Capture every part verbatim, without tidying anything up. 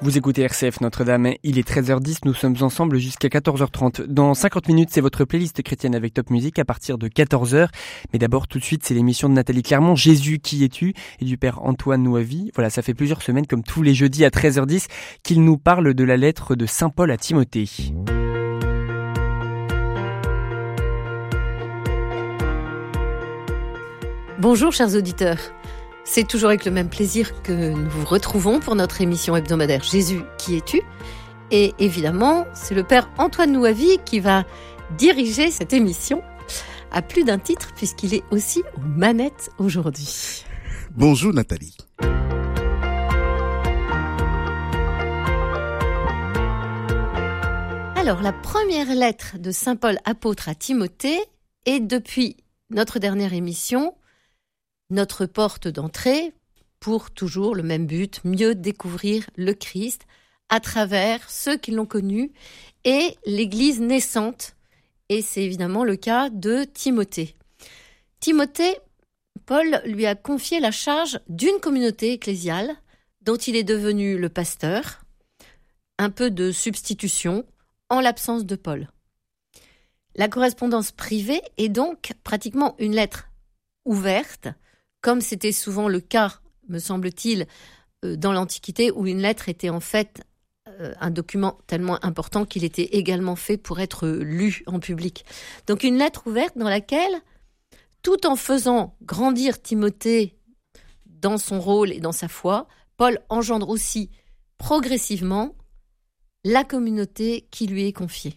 Vous écoutez R C F Notre-Dame, il est treize heures dix, nous sommes ensemble jusqu'à quatorze heures trente. Dans cinquante minutes, c'est votre playlist chrétienne avec Top Music à partir de quatorze heures. Mais d'abord, tout de suite, c'est l'émission de Nathalie Clermont, Jésus, qui es-tu ? Et du père Antoine Nouavy. Voilà, ça fait plusieurs semaines, comme tous les jeudis à treize heures dix, qu'il nous parle de la lettre de Saint Paul à Timothée. Bonjour chers auditeurs. C'est toujours avec le même plaisir que nous vous retrouvons pour notre émission hebdomadaire Jésus, qui es-tu ? Et évidemment, c'est le père Antoine Nouavy qui va diriger cette émission à plus d'un titre puisqu'il est aussi aux manettes aujourd'hui. Bonjour Nathalie. Alors, la première lettre de Saint Paul apôtre à Timothée est depuis notre dernière émission notre porte d'entrée pour toujours le même but, mieux découvrir le Christ à travers ceux qui l'ont connu et l'Église naissante. Et c'est évidemment le cas de Timothée. Timothée, Paul lui a confié la charge d'une communauté ecclésiale dont il est devenu le pasteur, un peu de substitution en l'absence de Paul. La correspondance privée est donc pratiquement une lettre ouverte, comme c'était souvent le cas, me semble-t-il, dans l'Antiquité, où une lettre était en fait un document tellement important qu'il était également fait pour être lu en public. Donc une lettre ouverte dans laquelle, tout en faisant grandir Timothée dans son rôle et dans sa foi, Paul engendre aussi progressivement la communauté qui lui est confiée.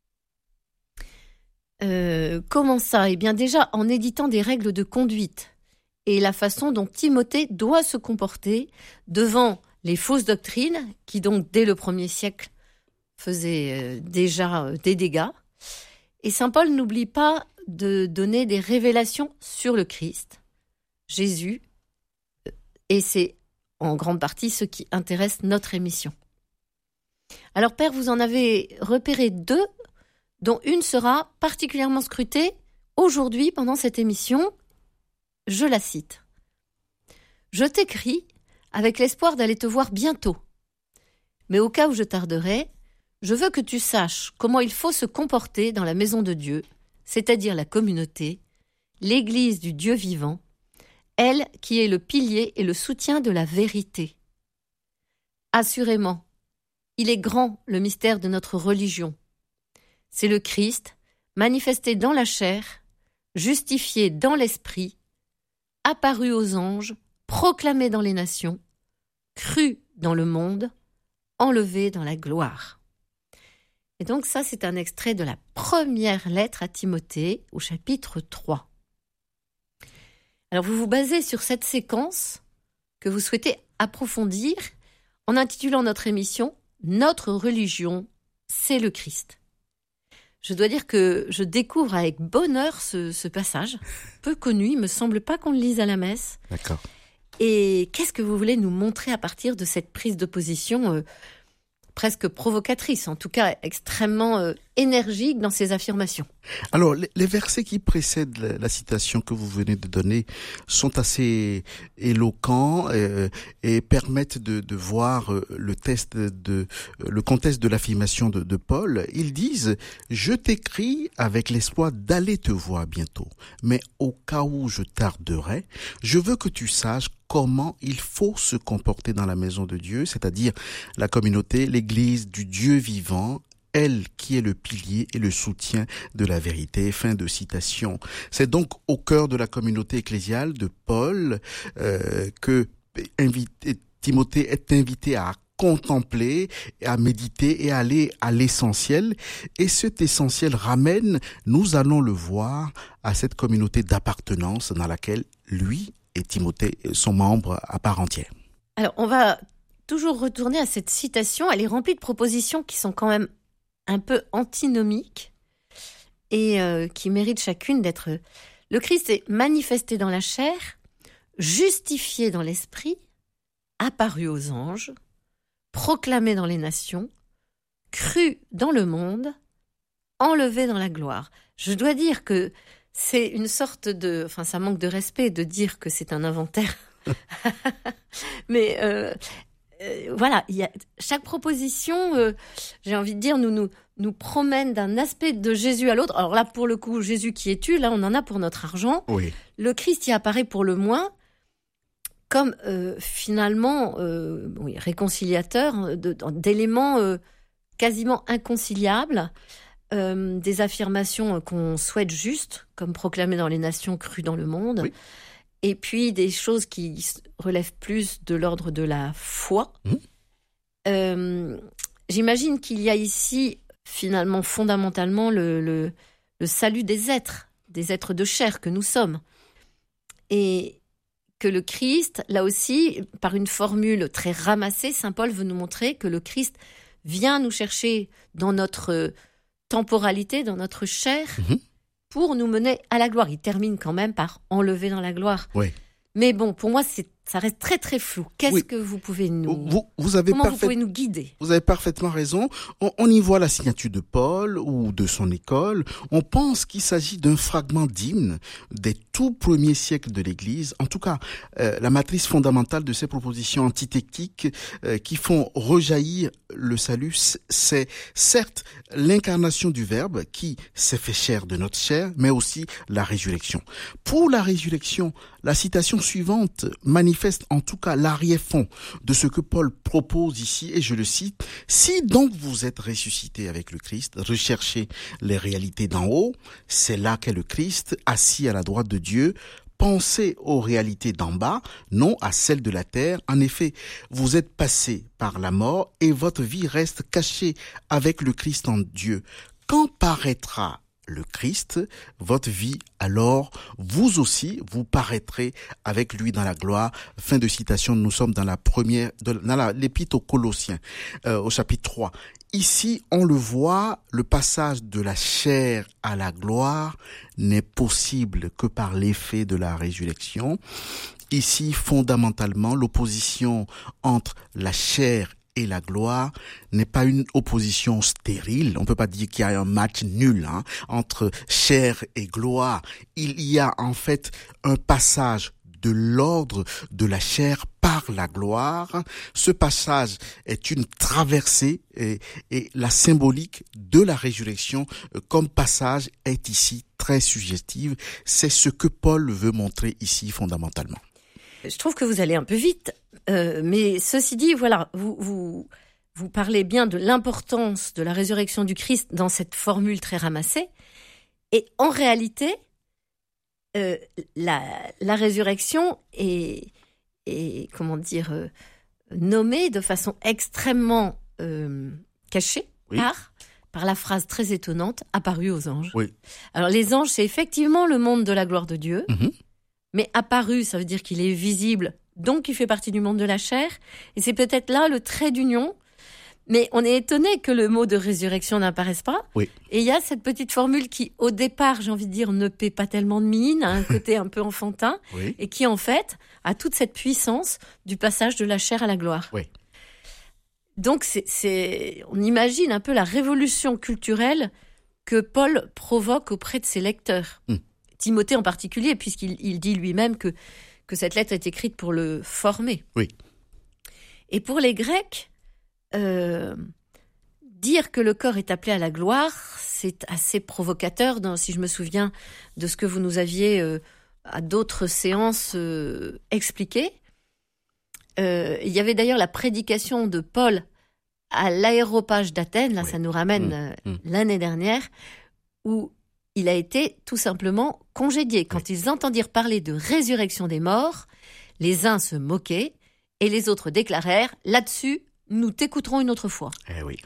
Euh, comment ça ? Eh bien déjà en éditant des règles de conduite et la façon dont Timothée doit se comporter devant les fausses doctrines qui donc dès le premier siècle faisaient euh, déjà euh, des dégâts. Et saint Paul n'oublie pas de donner des révélations sur le Christ, Jésus, et c'est en grande partie ce qui intéresse notre émission. Alors Père, vous en avez repéré deux, dont une sera particulièrement scrutée aujourd'hui pendant cette émission. Je la cite. « Je t'écris avec l'espoir d'aller te voir bientôt. Mais au cas où je tarderai, je veux que tu saches comment il faut se comporter dans la maison de Dieu, c'est-à-dire la communauté, l'Église du Dieu vivant, elle qui est le pilier et le soutien de la vérité. Assurément, il est grand le mystère de notre religion. C'est le Christ, manifesté dans la chair, justifié dans l'esprit, apparu aux anges, proclamé dans les nations, cru dans le monde, enlevé dans la gloire. » Et donc ça, c'est un extrait de la première lettre à Timothée, au chapitre trois. Alors vous vous basez sur cette séquence que vous souhaitez approfondir en intitulant notre émission « Notre religion, c'est le Christ ». Je dois dire que je découvre avec bonheur ce, ce passage, peu connu, il ne me semble pas qu'on le lise à la messe. D'accord. Et qu'est-ce que vous voulez nous montrer à partir de cette prise de position euh, presque provocatrice, en tout cas extrêmement euh, énergique dans ses affirmations? Alors, les, les versets qui précèdent la, la citation que vous venez de donner sont assez éloquents euh, et permettent de, de voir euh, le test de, de euh, le contexte de l'affirmation de, de Paul. Ils disent « Je t'écris avec l'espoir d'aller te voir bientôt, mais au cas où je tarderai, je veux que tu saches comment il faut se comporter dans la maison de Dieu, c'est-à-dire la communauté, l'Église du Dieu vivant, elle qui est le pilier et le soutien de la vérité. » Fin de citation. C'est donc au cœur de la communauté ecclésiale de Paul euh, que invité, Timothée est invité à contempler, à méditer et à aller à l'essentiel. Et cet essentiel ramène, nous allons le voir, à cette communauté d'appartenance dans laquelle lui et Timothée sont membres à part entière. Alors, on va toujours retourner à cette citation. Elle est remplie de propositions qui sont quand même un peu antinomiques et euh, qui méritent chacune d'être... Le Christ est manifesté dans la chair, justifié dans l'esprit, apparu aux anges, proclamé dans les nations, cru dans le monde, enlevé dans la gloire. Je dois dire que c'est une sorte de... Enfin, ça manque de respect de dire que c'est un inventaire. Mais euh, euh, voilà, il y a, chaque proposition, euh, j'ai envie de dire, nous, nous, nous promène d'un aspect de Jésus à l'autre. Alors là, pour le coup, Jésus qui es-tu, là, on en a pour notre argent. Oui. Le Christ y apparaît pour le moins comme euh, finalement euh, oui, réconciliateur de, d'éléments euh, quasiment inconciliables, euh, des affirmations qu'on souhaite justes, comme proclamées dans les nations, crues dans le monde, oui. et puis des choses qui relèvent plus de l'ordre de la foi. Mmh. Euh, j'imagine qu'il y a ici finalement fondamentalement le, le, le salut des êtres, des êtres de chair que nous sommes. Et que le Christ, là aussi, par une formule très ramassée, saint Paul veut nous montrer que le Christ vient nous chercher dans notre temporalité, dans notre chair, mmh. pour nous mener à la gloire. Il termine quand même par enlever dans la gloire. Oui. Mais bon, pour moi, c'est, ça reste très très flou. Qu'est-ce oui. que vous pouvez nous... Vous, vous avez Comment parfait... vous pouvez nous guider? Vous avez parfaitement raison. On, on y voit la signature de Paul ou de son école. On pense qu'il s'agit d'un fragment d'hymne des tout premiers siècles de l'Église. En tout cas, euh, la matrice fondamentale de ces propositions antithétiques euh, qui font rejaillir le salut, c'est certes l'incarnation du Verbe qui s'est fait chair de notre chair, mais aussi la résurrection. Pour la résurrection, la citation suivante manifeste en tout cas l'arrière-fond de ce que Paul propose ici, et je le cite, « Si donc vous êtes ressuscité avec le Christ, recherchez les réalités d'en haut, c'est là qu'est le Christ, assis à la droite de Dieu, pensez aux réalités d'en bas, non à celles de la terre. En effet, vous êtes passé par la mort et votre vie reste cachée avec le Christ en Dieu. Quand paraîtra le Christ, votre vie, alors vous aussi, vous paraîtrez avec lui dans la gloire. » Fin de citation, nous sommes dans la première, dans la, l'épître aux Colossiens, euh, au chapitre trois. Ici, on le voit, le passage de la chair à la gloire n'est possible que par l'effet de la résurrection. Ici, fondamentalement, l'opposition entre la chair et la gloire n'est pas une opposition stérile. On peut pas dire qu'il y a un match nul hein, entre chair et gloire. Il y a en fait un passage de l'ordre de la chair par la gloire. Ce passage est une traversée et, et la symbolique de la résurrection comme passage est ici très suggestive. C'est ce que Paul veut montrer ici fondamentalement. Je trouve que vous allez un peu vite, euh, mais ceci dit, voilà, vous, vous, vous parlez bien de l'importance de la résurrection du Christ dans cette formule très ramassée, et en réalité, euh, la, la résurrection est, est, comment dire, euh, nommée de façon extrêmement euh, cachée oui. par, par la phrase très étonnante « apparue aux anges oui. ». Alors les anges, c'est effectivement le monde de la gloire de Dieu, mm-hmm. mais apparu, ça veut dire qu'il est visible, donc il fait partie du monde de la chair. Et c'est peut-être là le trait d'union. Mais on est étonné que le mot de résurrection n'apparaisse pas. Oui. Et il y a cette petite formule qui, au départ, j'ai envie de dire, ne paie pas tellement de mine, a un côté un peu enfantin, oui. et qui, en fait, a toute cette puissance du passage de la chair à la gloire. Oui. Donc, c'est, c'est, on imagine un peu la révolution culturelle que Paul provoque auprès de ses lecteurs. Mm. Timothée en particulier, puisqu'il il dit lui-même que, que cette lettre est écrite pour le former. Oui. Et pour les Grecs, euh, dire que le corps est appelé à la gloire, c'est assez provocateur, dans, si je me souviens de ce que vous nous aviez euh, à d'autres séances euh, expliqué. Euh, il y avait d'ailleurs la prédication de Paul à l'aéropage d'Athènes, là oui. ça nous ramène mmh. euh, l'année dernière, où il a été tout simplement congédié. Quand oui. ils entendirent parler de résurrection des morts, les uns se moquaient et les autres déclarèrent « Là-dessus, nous t'écouterons une autre fois ». Eh oui.